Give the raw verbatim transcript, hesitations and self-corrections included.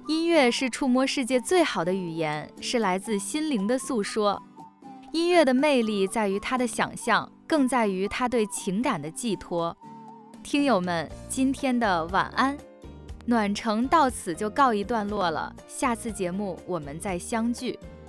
音乐是触摸世界最好的语言，是来自心灵的诉说。音乐的魅力在于它的想象，更在于它对情感的寄托。听友们，今天的晚安暖城到此就告一段落了，下次节目我们再相聚。